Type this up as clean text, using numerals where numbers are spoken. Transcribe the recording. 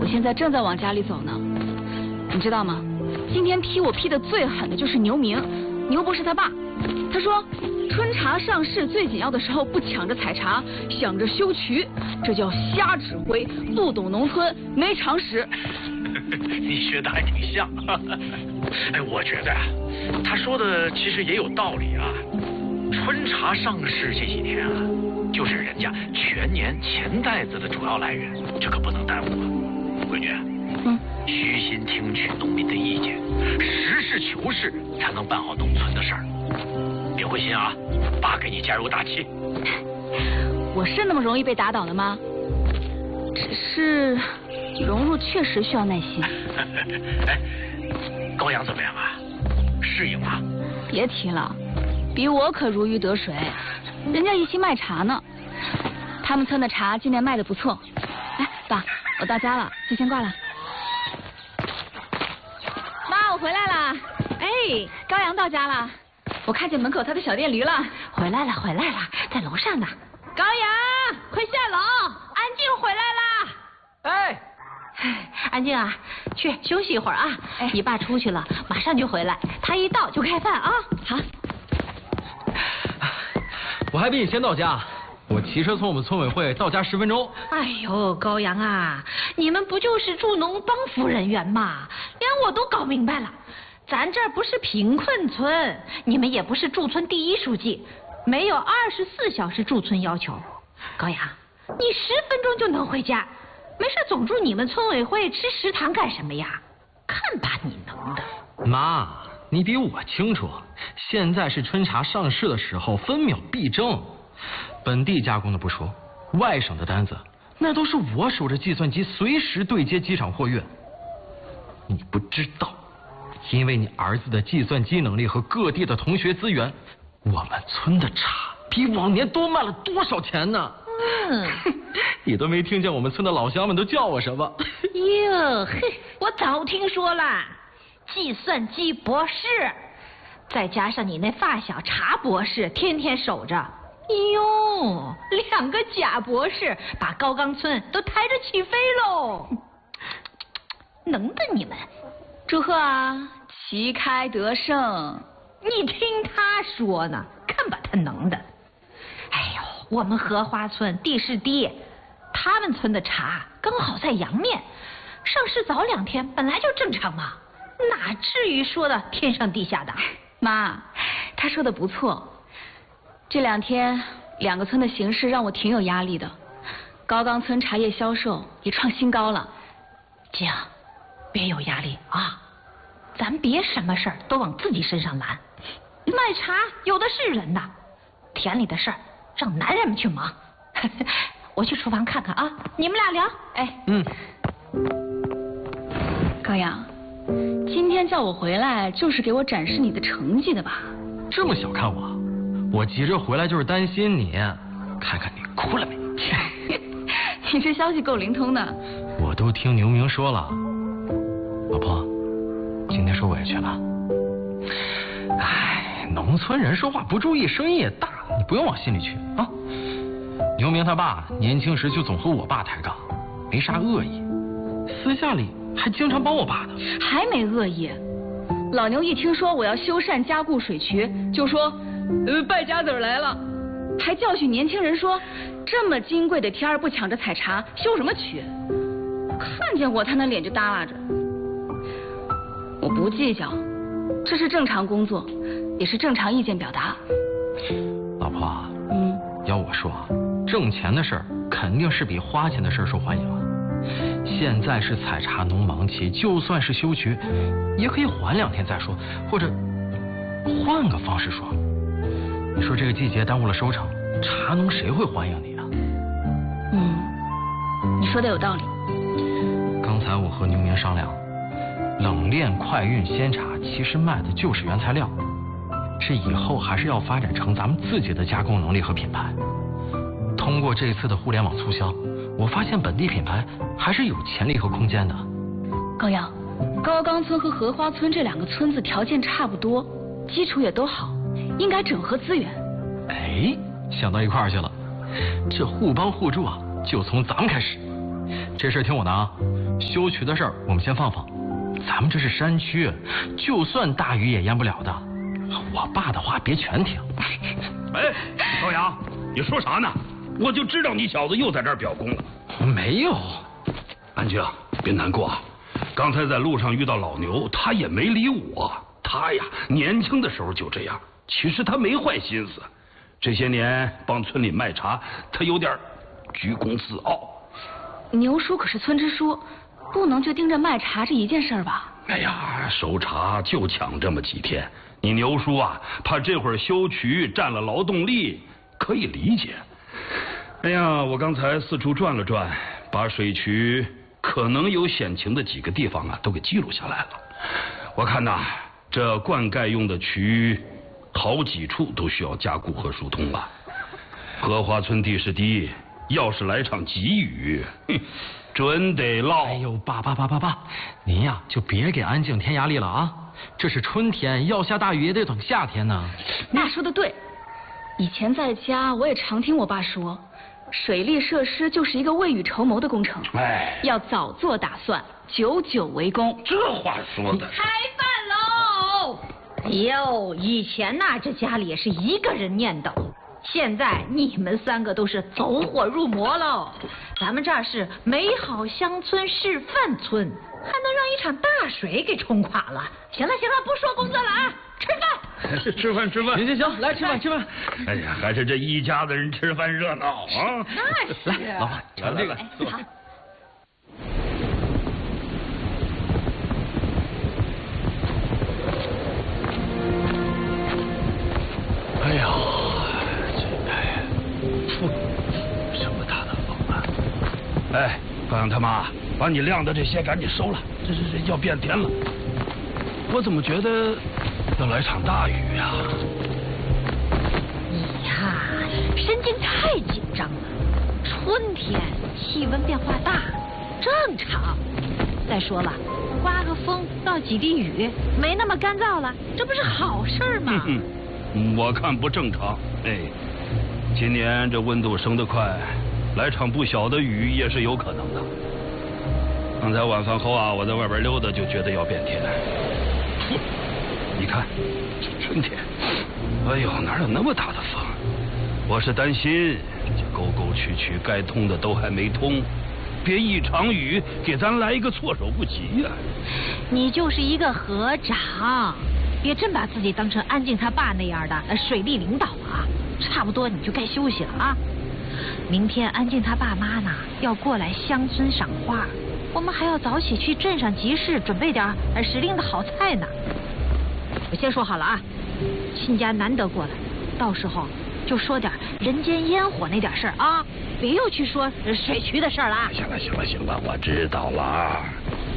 现在正在往家里走呢。你知道吗？今天批我批的最狠的就是牛明，牛博士他爸。他说，春茶上市最紧要的时候不抢着采茶，想着修渠，这叫瞎指挥，不懂农村，没常识。 你学的还挺像。哎，我觉得他说的其实也有道理啊。春茶上市这几年啊，就是人家全年钱袋子的主要来源，这可不能耽误啊。闺女，虚心听取农民的意见，实事求是，才能办好农村的事儿。别灰心啊，爸给你加油打气。 我是那么容易被打倒的吗？只是融入确实需要耐心。 哎，高阳怎么样啊？适应吗？ 别提了，比我可如鱼得水，人家一心卖茶呢。他们村的茶今年卖的不错。哎，爸，我到家了，就先挂了。妈，我回来了。哎，高阳到家了，我看见门口他的小电驴了。 回来了，在楼上呢。高阳，快下楼，安静回来啦。 哎， 安静啊，去休息一会儿啊。哎，你爸出去了，马上就回来，他一到就开饭啊。 好。 我还比你先到家，我骑车从我们村委会到家10分钟。 哎呦，高阳啊，你们不就是助农帮扶人员吗？连我都搞明白了，咱这儿不是贫困村，你们也不是驻村第1书记，没有24小时驻村要求。高阳，你10分钟就能回家，没事总住你们村委会吃食堂干什么呀？看把你能的。 妈，你比我清楚，现在是春茶上市的时候，分秒必争。本地加工的不说，外省的单子那都是我守着计算机随时对接机场货运。你不知道，因为你儿子的计算机能力和各地的同学资源，我们村的茶比往年多卖了多少钱呢？你都没听见我们村的老乡们都叫我什么？ 哟嘿，我早听说了，计算机博士，再加上你那发小茶博士天天守着，哟，2个假博士把高岗村都抬着起飞喽！能的你们， 祝贺啊，旗开得胜！ 你听他说呢，看把他能的。哎呦，我们荷花村地势低，他们村的茶刚好在阳面，上市早2天本来就正常嘛，哪至于说的天上地下的？ 妈，他说的不错。这2天2个村的形势让我挺有压力的，高岗村茶叶销售也创新高了。 静，别有压力啊，咱别什么事儿都往自己身上揽。卖茶有的是人呐，田里的事儿让男人们去忙。我去厨房看看啊，你们俩聊。哎， 高阳，今天叫我回来就是给我展示你的成绩的吧？ 这么小看我？我急着回来就是担心你，看看你哭了没？ 你这消息够灵通的。 我都听牛明说了，老婆，今天受委屈了。哎，农村人说话不注意，声音也大，你不用往心里去啊。牛明他爸年轻时就总和我爸抬杠，没啥恶意，私下里还经常帮我爸呢。 还没恶意？老牛一听说我要修缮加固水渠，就说败家子来了，还教训年轻人说，这么金贵的天儿不抢着采茶，修什么渠？看见我他那脸就耷拉着。我不计较，这是正常工作，也是正常意见表达。 老婆，要我说，挣钱的事儿肯定是比花钱的事儿受欢迎啊。现在是采茶农忙期，就算是修渠，也可以缓2天再说，或者换个方式说。你说这个季节耽误了收成，茶农谁会欢迎你啊？ 你说的有道理。 刚才我和牛明商量，冷链快运鲜茶其实卖的就是原材料，这以后还是要发展成咱们自己的加工能力和品牌。通过这次的互联网促销，我发现本地品牌还是有潜力和空间的。 高阳，高岗村和荷花村这2个村子条件差不多，基础也都好，应该整合资源。 哎，想到一块儿去了，这互帮互助啊，就从咱们开始。 这事听我的啊，修渠的事儿我们先放放。咱们这是山区，就算大雨也淹不了的。我爸的话别全听。 哎，高阳，你说啥呢？我就知道你小子又在这儿表功了。 没有。 安静，别难过啊。刚才在路上遇到老牛，他也没理我。他呀，年轻的时候就这样。其实他没坏心思，这些年帮村里卖茶，他有点居功自傲。 牛叔可是村支书，不能就盯着卖茶这一件事吧？ 哎呀，收茶就抢这么几天，你牛叔啊，怕这会儿修渠占了劳动力，可以理解。哎呀，我刚才四处转了转，把水渠可能有险情的几个地方啊，都给记录下来了。我看呐，这灌溉用的渠，好几处都需要加固和疏通了。荷花村地势低，要是来场急雨，准得涝。 哎呦，爸，您呀就别给安静添压力了啊！这是春天，要下大雨也得等夏天呢。 爸说的对，以前在家我也常听我爸说，水利设施就是一个未雨绸缪的工程，要早做打算，久久为功。 这话说的。 开饭喽！哎呦，以前呐，这家里也是一个人念叨。现在你们3个都是走火入魔喽！咱们这儿是美好乡村示范村，还能让一场大水给冲垮了。行了，不说工作了啊，吃饭。 吃饭。 行，来吃饭。 哎呀，还是这一家子人吃饭热闹啊！ 那是。 来，老板，尝这个。 好。 哎呀，这么大的风啊！哎，高阳他妈，把你晾的这些赶紧收了，这要变天了。我怎么觉得要来场大雨呀？ 你呀，神经太紧张了。春天气温变化大，正常。再说了，刮个风，倒几滴雨，没那么干燥了，这不是好事吗？ 我看不正常。哎，今年这温度升得快，来场不小的雨也是有可能的。刚才晚饭后啊，我在外边溜达，就觉得要变天。你看，这春天，哎呦，哪有那么大的风？我是担心这沟沟渠渠该通的都还没通，别一场雨给咱来一个措手不及呀！ 你就是一个河长，别真把自己当成安静他爸那样的水利领导啊！差不多你就该休息了啊！明天安静他爸妈呢要过来乡村赏花，我们还要早起去镇上集市准备点时令的好菜呢。我先说好了啊，亲家难得过来，到时候就说点人间烟火那点事儿啊，别又去说水渠的事儿了。 行了，我知道了。